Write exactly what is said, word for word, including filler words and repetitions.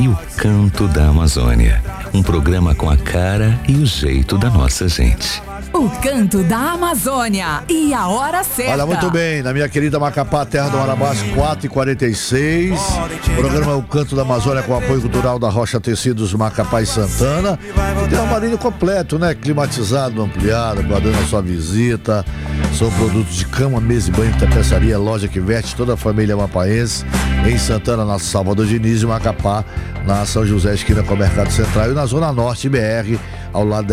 e o canto da Amazônia. Um programa com a cara e o jeito da nossa gente. O canto da Amazônia e a hora certa. Olha, muito bem, na minha querida Macapá, terra do Marabás, quatro e quarenta e seis. O programa é o Canto da Amazônia com apoio cultural da Rocha Tecidos Macapá e Santana. E tem um marinho completo, né? Climatizado, ampliado, guardando a sua visita. São produtos de cama, mesa e banho, tapeçaria, loja que veste toda a família mapaense. Em Santana, na Salvador Diniz, e Macapá, na São José, esquina com o Mercado Central, e na Zona Norte, B R, ao lado da